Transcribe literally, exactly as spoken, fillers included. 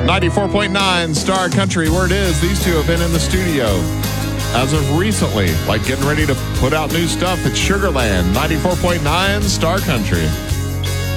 ninety-four point nine Star Country. Word is, these two have been in the studio as of recently, like getting ready to put out new stuff. It's Sugarland, ninety-four point nine Star Country.